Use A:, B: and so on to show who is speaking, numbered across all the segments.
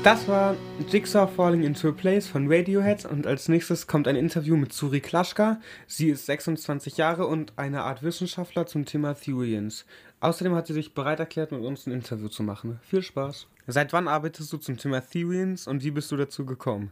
A: Das war Jigsaw Falling into a Place von Radiohead und als nächstes kommt ein Interview mit Suri Klaschka. Sie ist 26 Jahre und eine Art Wissenschaftler zum Thema Theorians. Außerdem hat sie sich bereit erklärt, mit uns ein Interview zu machen. Viel Spaß. Seit wann arbeitest du zum Thema Theorians und wie bist du dazu gekommen?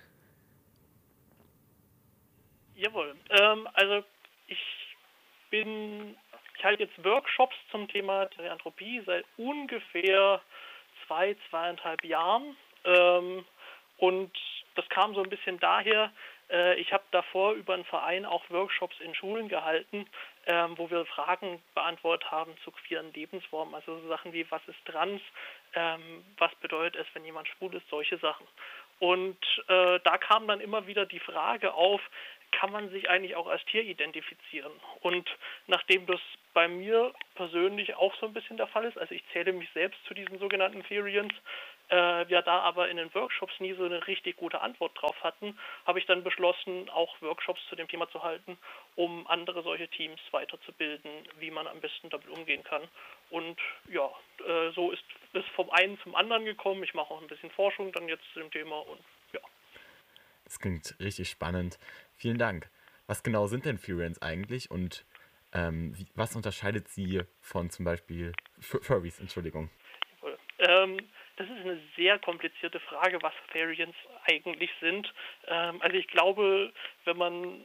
B: Jawohl. Also ich ich halte jetzt Workshops zum Thema Therianthropie seit ungefähr 2,5 Jahren. Und das kam so ein bisschen daher, ich habe davor über einen Verein auch Workshops in Schulen gehalten, wo wir Fragen beantwortet haben zu queeren Lebensformen, also so Sachen wie, was ist trans, was bedeutet es, wenn jemand schwul ist, solche Sachen. Und da kam dann immer wieder die Frage auf, kann man sich eigentlich auch als Tier identifizieren? Und nachdem das bei mir persönlich auch so ein bisschen der Fall ist, also ich zähle mich selbst zu diesen sogenannten Therians, wir da aber in den Workshops nie so eine richtig gute Antwort drauf hatten, habe ich dann beschlossen, auch Workshops zu dem Thema zu halten, um andere solche Teams weiterzubilden, wie man am besten damit umgehen kann. Und ja, so ist es vom einen zum anderen gekommen. Ich mache auch ein bisschen Forschung dann jetzt zu dem Thema und ja.
C: Das klingt richtig spannend. Vielen Dank. Was genau sind denn Furries eigentlich und was unterscheidet sie von zum Beispiel Furries? Entschuldigung.
B: Das ist eine sehr komplizierte Frage, was Therians eigentlich sind. Also ich glaube, wenn man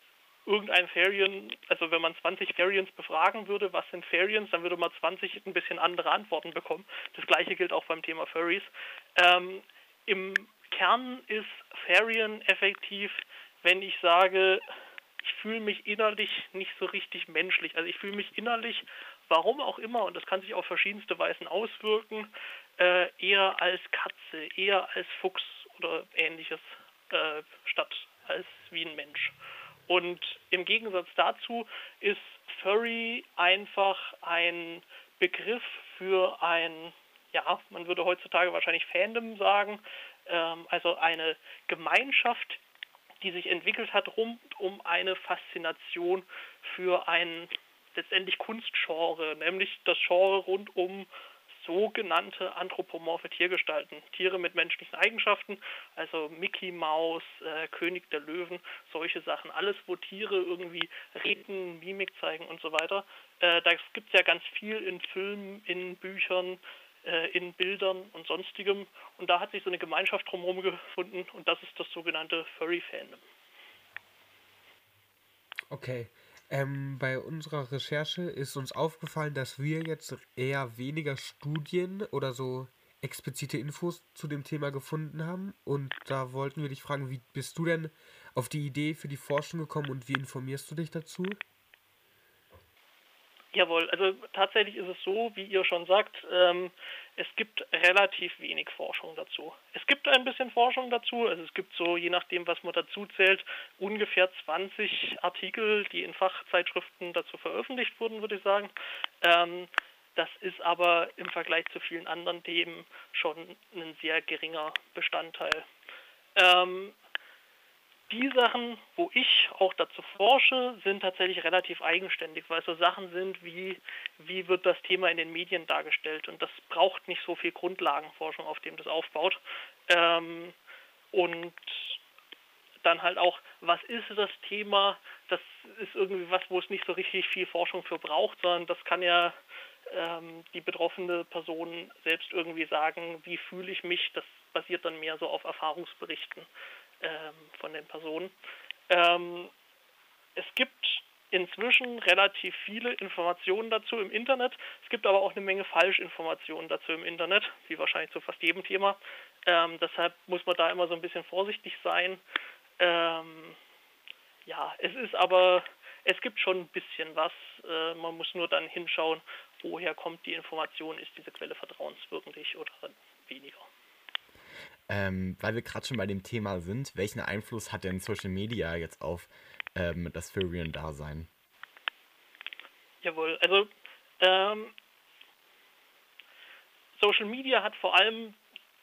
B: wenn man 20 Therians befragen würde, was sind Therians, dann würde man 20 ein bisschen andere Antworten bekommen. Das gleiche gilt auch beim Thema Furries. Im Kern ist Therian effektiv, wenn ich sage, ich fühle mich innerlich nicht so richtig menschlich. Also ich fühle mich innerlich, warum auch immer, und das kann sich auf verschiedenste Weisen auswirken, eher als Katze, eher als Fuchs oder ähnliches, statt als wie ein Mensch. Und im Gegensatz dazu ist Furry einfach ein Begriff für man würde heutzutage wahrscheinlich Fandom sagen, also eine Gemeinschaft, die sich entwickelt hat rund um eine Faszination für ein letztendlich Kunstgenre, nämlich das Genre rund um sogenannte anthropomorphe Tiergestalten, Tiere mit menschlichen Eigenschaften, also Mickey Maus, König der Löwen, solche Sachen, alles, wo Tiere irgendwie reden, Mimik zeigen und so weiter. Das gibt es ja ganz viel in Filmen, in Büchern, in Bildern und sonstigem. Und da hat sich so eine Gemeinschaft drumherum gefunden und das ist das sogenannte Furry-Fandom.
A: Okay. Bei unserer Recherche ist uns aufgefallen, dass wir jetzt eher weniger Studien oder so explizite Infos zu dem Thema gefunden haben. Und da wollten wir dich fragen, wie bist du denn auf die Idee für die Forschung gekommen und wie informierst du dich dazu?
B: Jawohl, also tatsächlich ist es so, wie ihr schon sagt, es gibt relativ wenig Forschung dazu. Es gibt ein bisschen Forschung dazu, also es gibt so, je nachdem, was man dazu zählt, ungefähr 20 Artikel, die in Fachzeitschriften dazu veröffentlicht wurden, würde ich sagen. Das ist aber im Vergleich zu vielen anderen Themen schon ein sehr geringer Bestandteil. Die Sachen, wo ich auch dazu forsche, sind tatsächlich relativ eigenständig, weil es so Sachen sind wie wird das Thema in den Medien dargestellt und das braucht nicht so viel Grundlagenforschung, auf dem das aufbaut. Und dann halt auch, was ist das Thema, das ist irgendwie was, wo es nicht so richtig viel Forschung für braucht, sondern das kann ja die betroffene Person selbst irgendwie sagen, wie fühle ich mich, das basiert dann mehr so auf Erfahrungsberichten von den Personen. Es gibt inzwischen relativ viele Informationen dazu im Internet. Es gibt aber auch eine Menge Falschinformationen dazu im Internet, wie wahrscheinlich zu fast jedem Thema. Deshalb muss man da immer so ein bisschen vorsichtig sein. Es gibt schon ein bisschen was. Man muss nur dann hinschauen, woher kommt die Information, ist diese Quelle vertrauenswürdig oder weniger.
C: Weil wir gerade schon bei dem Thema sind, welchen Einfluss hat denn Social Media jetzt auf das Furrian-Dasein?
B: Jawohl, also Social Media hat vor allem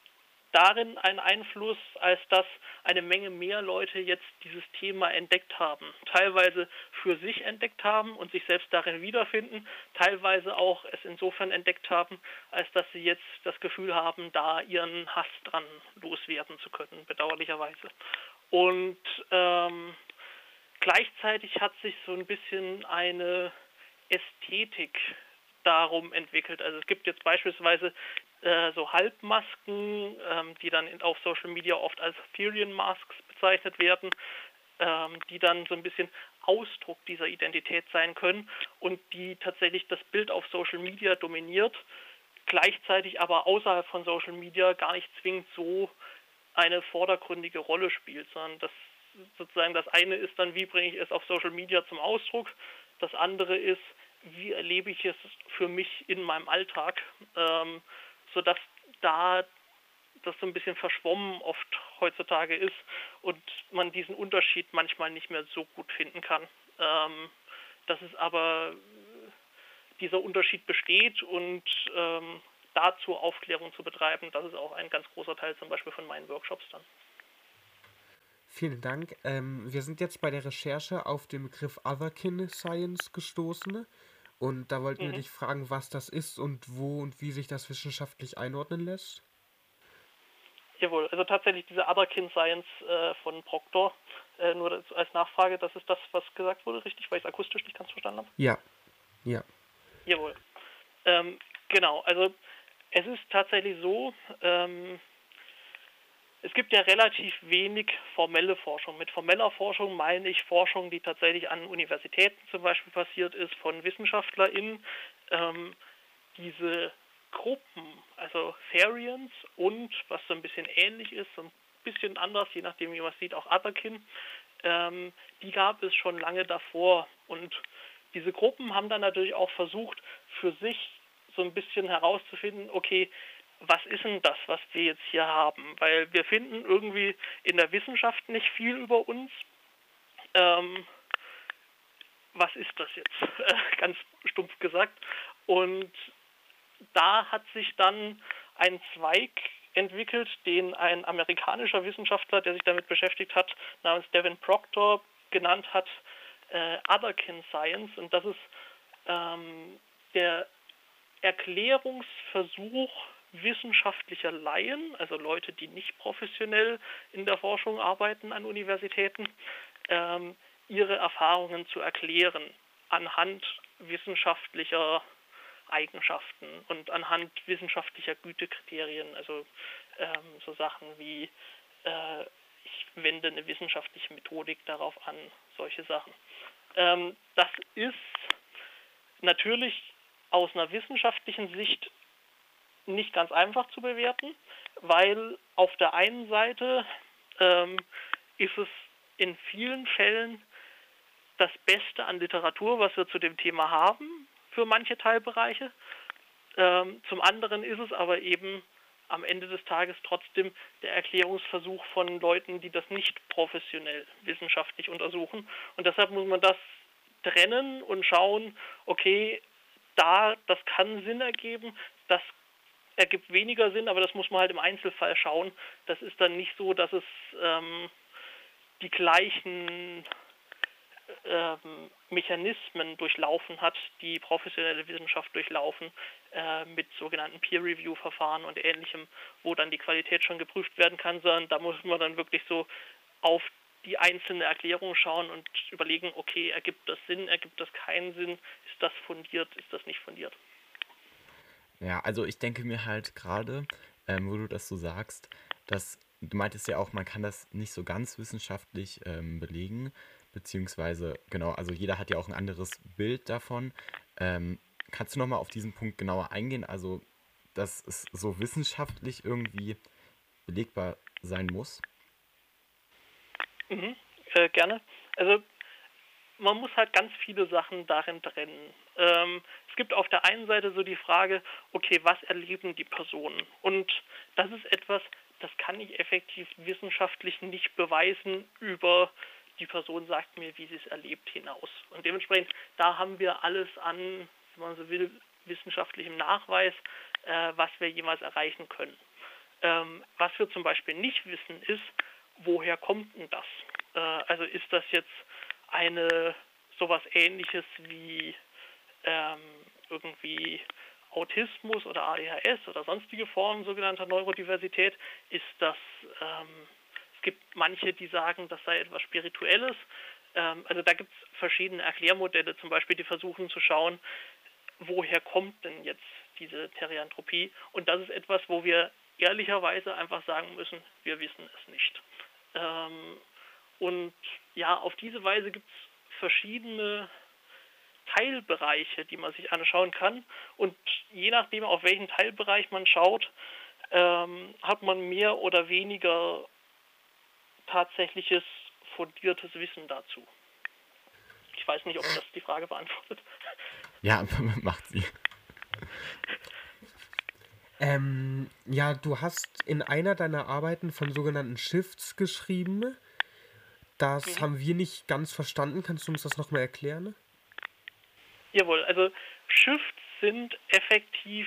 B: darin einen Einfluss, als dass eine Menge mehr Leute jetzt dieses Thema entdeckt haben. Teilweise für sich entdeckt haben und sich selbst darin wiederfinden, teilweise auch es insofern entdeckt haben, als dass sie jetzt das Gefühl haben, da ihren Hass dran loswerden zu können, bedauerlicherweise. Und gleichzeitig hat sich so ein bisschen eine Ästhetik darum entwickelt. Also es gibt jetzt beispielsweise so Halbmasken, die dann auf Social Media oft als Therian Masks bezeichnet werden, die dann so ein bisschen Ausdruck dieser Identität sein können und die tatsächlich das Bild auf Social Media dominiert, gleichzeitig aber außerhalb von Social Media gar nicht zwingend so eine vordergründige Rolle spielt, sondern das sozusagen das eine ist dann, wie bringe ich es auf Social Media zum Ausdruck, das andere ist, wie erlebe ich es für mich in meinem Alltag, sodass da das so ein bisschen verschwommen oft heutzutage ist und man diesen Unterschied manchmal nicht mehr so gut finden kann. Dass es aber dieser Unterschied besteht und dazu Aufklärung zu betreiben, das ist auch ein ganz großer Teil zum Beispiel von meinen Workshops dann.
A: Vielen Dank. Wir sind jetzt bei der Recherche auf den Begriff Otherkin Science gestoßen und da wollten wir dich fragen, was das ist und wo und wie sich das wissenschaftlich einordnen lässt.
B: Jawohl, also tatsächlich diese Otherkin Science von Proctor, nur als Nachfrage, das ist das, was gesagt wurde, richtig, weil ich es akustisch nicht ganz verstanden habe?
A: Ja, ja.
B: Jawohl. Genau, also es ist tatsächlich so, es gibt ja relativ wenig formelle Forschung. Mit formeller Forschung meine ich Forschung, die tatsächlich an Universitäten zum Beispiel passiert ist, von WissenschaftlerInnen. Diese Gruppen, also Therians und, was so ein bisschen ähnlich ist, so ein bisschen anders, je nachdem wie man es sieht, auch Otherkin, die gab es schon lange davor. Und diese Gruppen haben dann natürlich auch versucht, für sich so ein bisschen herauszufinden, okay, was ist denn das, was wir jetzt hier haben? Weil wir finden irgendwie in der Wissenschaft nicht viel über uns. Was ist das jetzt? Ganz stumpf gesagt. Und da hat sich dann ein Zweig entwickelt, den ein amerikanischer Wissenschaftler, der sich damit beschäftigt hat, namens Devin Proctor genannt hat, Otherkin Science. Und das ist der Erklärungsversuch wissenschaftlicher Laien, also Leute, die nicht professionell in der Forschung arbeiten an Universitäten, ihre Erfahrungen zu erklären anhand wissenschaftlicher Eigenschaften und anhand wissenschaftlicher Gütekriterien, also so Sachen wie ich wende eine wissenschaftliche Methodik darauf an, solche Sachen. Das ist natürlich aus einer wissenschaftlichen Sicht nicht ganz einfach zu bewerten, weil auf der einen Seite ist es in vielen Fällen das Beste an Literatur, was wir zu dem Thema haben, für manche Teilbereiche. Zum anderen ist es aber eben am Ende des Tages trotzdem der Erklärungsversuch von Leuten, die das nicht professionell wissenschaftlich untersuchen. Und deshalb muss man das trennen und schauen, okay, das kann Sinn ergeben, das ergibt weniger Sinn, aber das muss man halt im Einzelfall schauen. Das ist dann nicht so, dass es die gleichen Mechanismen durchlaufen hat, die professionelle Wissenschaft durchlaufen, mit sogenannten Peer-Review-Verfahren und Ähnlichem, wo dann die Qualität schon geprüft werden kann, sondern da muss man dann wirklich so auf die einzelne Erklärung schauen und überlegen, okay, ergibt das Sinn, ergibt das keinen Sinn, ist das fundiert, ist das nicht fundiert.
C: Ja, also ich denke mir halt gerade, wo du das so sagst, dass du meintest ja auch, man kann das nicht so ganz wissenschaftlich belegen, beziehungsweise, genau, also jeder hat ja auch ein anderes Bild davon. Kannst du nochmal auf diesen Punkt genauer eingehen, also dass es so wissenschaftlich irgendwie belegbar sein muss?
B: Gerne. Also man muss halt ganz viele Sachen darin trennen. Es gibt auf der einen Seite so die Frage, okay, was erleben die Personen? Und das ist etwas, das kann ich effektiv wissenschaftlich nicht beweisen über die Person sagt mir, wie sie es erlebt, hinaus. Und dementsprechend, da haben wir alles an, wenn man so will, wissenschaftlichem Nachweis, was wir jemals erreichen können. Was wir zum Beispiel nicht wissen, ist, woher kommt denn das? Also ist das jetzt sowas Ähnliches wie irgendwie Autismus oder ADHS oder sonstige Formen sogenannter Neurodiversität? Es gibt manche, die sagen, das sei etwas Spirituelles. Also da gibt es verschiedene Erklärmodelle, zum Beispiel, die versuchen zu schauen, woher kommt denn jetzt diese Therianthropie? Und das ist etwas, wo wir ehrlicherweise einfach sagen müssen, wir wissen es nicht. Und ja, auf diese Weise gibt es verschiedene Teilbereiche, die man sich anschauen kann. Und je nachdem, auf welchen Teilbereich man schaut, hat man mehr oder weniger tatsächliches fundiertes Wissen dazu. Ich weiß nicht, ob das die Frage beantwortet.
C: Ja, macht sie.
A: Ja, du hast in einer deiner Arbeiten von sogenannten Shifts geschrieben. Das haben wir nicht ganz verstanden. Kannst du uns das nochmal erklären?
B: Jawohl, also Shifts sind effektiv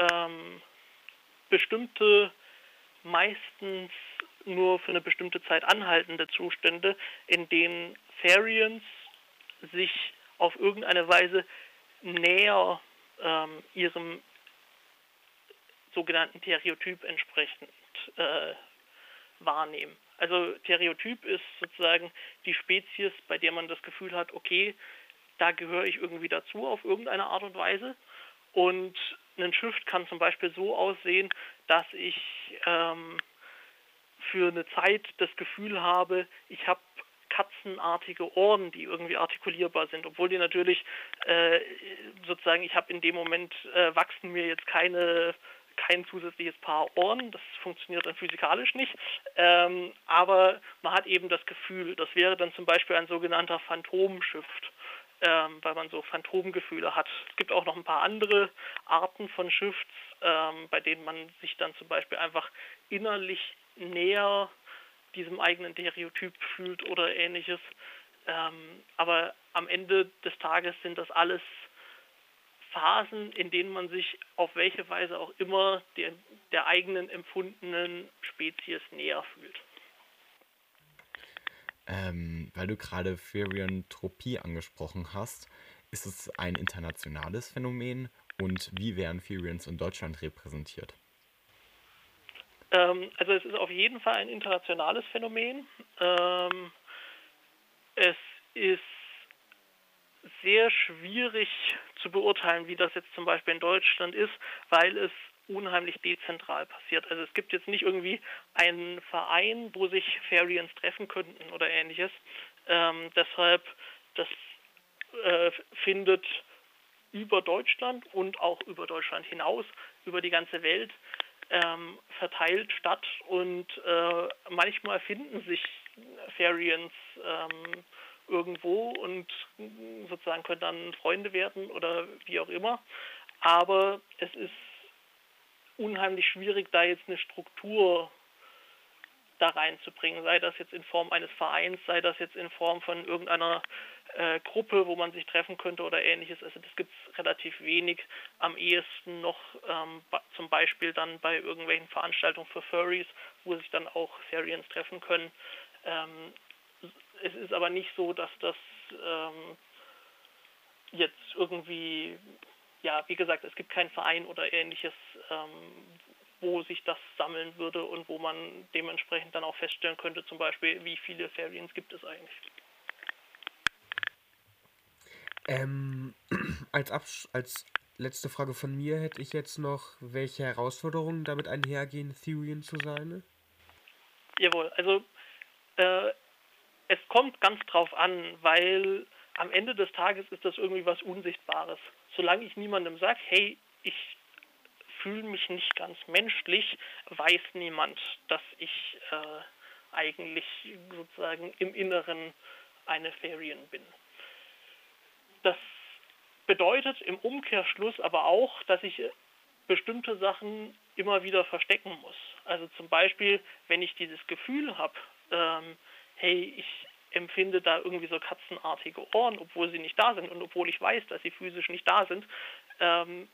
B: bestimmte, meistens nur für eine bestimmte Zeit anhaltende Zustände, in denen Therians sich auf irgendeine Weise näher ihrem sogenannten Stereotyp entsprechend wahrnehmen. Also Stereotyp ist sozusagen die Spezies, bei der man das Gefühl hat, okay, da gehöre ich irgendwie dazu auf irgendeine Art und Weise. Und ein Shift kann zum Beispiel so aussehen, dass ich für eine Zeit das Gefühl habe, ich habe katzenartige Ohren, die irgendwie artikulierbar sind, obwohl die natürlich sozusagen, ich habe in dem Moment, wachsen mir jetzt kein zusätzliches Paar Ohren, das funktioniert dann physikalisch nicht, aber man hat eben das Gefühl, das wäre dann zum Beispiel ein sogenannter Phantom-Shift, weil man so Phantomgefühle hat. Es gibt auch noch ein paar andere Arten von Shifts, bei denen man sich dann zum Beispiel einfach innerlich näher diesem eigenen Stereotyp fühlt oder ähnliches. Aber am Ende des Tages sind das alles Phasen, in denen man sich auf welche Weise auch immer der eigenen empfundenen Spezies näher fühlt.
C: Weil du gerade Therianthropie angesprochen hast, ist es ein internationales Phänomen und wie werden Therians in Deutschland repräsentiert?
B: Also es ist auf jeden Fall ein internationales Phänomen. Es ist sehr schwierig zu beurteilen, wie das jetzt zum Beispiel in Deutschland ist, weil es unheimlich dezentral passiert. Also es gibt jetzt nicht irgendwie einen Verein, wo sich Therians treffen könnten oder ähnliches. Deshalb, das findet über Deutschland und auch über Deutschland hinaus, über die ganze Welt verteilt statt und manchmal finden sich Therians irgendwo und sozusagen können dann Freunde werden oder wie auch immer. Aber es ist unheimlich schwierig, da jetzt eine Struktur da reinzubringen, sei das jetzt in Form eines Vereins, sei das jetzt in Form von irgendeiner Gruppe, wo man sich treffen könnte oder ähnliches. Also das gibt es relativ wenig. Am ehesten noch zum Beispiel dann bei irgendwelchen Veranstaltungen für Furries, wo sich dann auch Therians treffen können. Es ist aber nicht so, dass das jetzt irgendwie, ja, wie gesagt, es gibt keinen Verein oder ähnliches, wo sich das sammeln würde und wo man dementsprechend dann auch feststellen könnte, zum Beispiel, wie viele Therians gibt es eigentlich.
A: Als letzte Frage von mir hätte ich jetzt noch, welche Herausforderungen damit einhergehen, Therian zu sein?
B: Jawohl, also es kommt ganz drauf an, weil am Ende des Tages ist das irgendwie was Unsichtbares. Solange ich niemandem sage, hey, ich fühle mich nicht ganz menschlich, weiß niemand, dass ich eigentlich sozusagen im Inneren eine Therian bin. Das bedeutet im Umkehrschluss aber auch, dass ich bestimmte Sachen immer wieder verstecken muss. Also zum Beispiel, wenn ich dieses Gefühl habe, hey, ich empfinde da irgendwie so katzenartige Ohren, obwohl sie nicht da sind und obwohl ich weiß, dass sie physisch nicht da sind,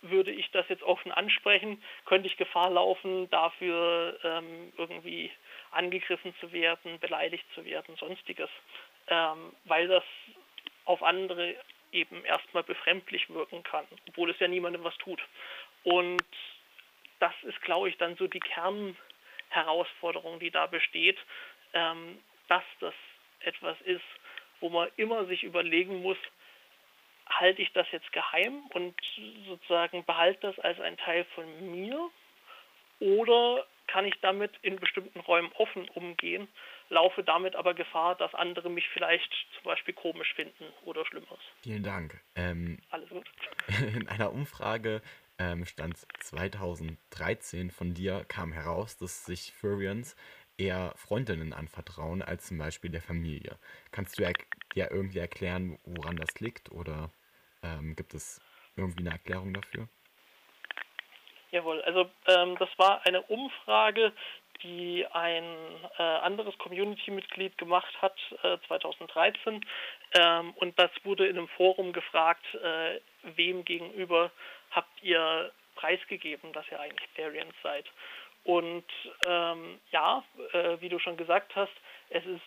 B: würde ich das jetzt offen ansprechen, könnte ich Gefahr laufen, dafür irgendwie angegriffen zu werden, beleidigt zu werden, sonstiges, weil das auf andere eben erstmal befremdlich wirken kann, obwohl es ja niemandem was tut. Und das ist, glaube ich, dann so die Kernherausforderung, die da besteht, dass das etwas ist, wo man immer sich überlegen muss, halte ich das jetzt geheim und sozusagen behalte das als ein Teil von mir oder kann ich damit in bestimmten Räumen offen umgehen, laufe damit aber Gefahr, dass andere mich vielleicht zum Beispiel komisch finden oder Schlimmeres.
C: Vielen Dank.
B: Alles gut.
C: In einer Umfrage stand 2013 von dir kam heraus, dass sich Furrians eher Freundinnen anvertrauen als zum Beispiel der Familie. Kannst du dir irgendwie erklären, woran das liegt oder gibt es irgendwie eine Erklärung dafür?
B: Jawohl, also das war eine Umfrage, die ein anderes Community-Mitglied gemacht hat, 2013. Und das wurde in einem Forum gefragt, wem gegenüber habt ihr preisgegeben, dass ihr eigentlich Farians seid. Und wie du schon gesagt hast, es ist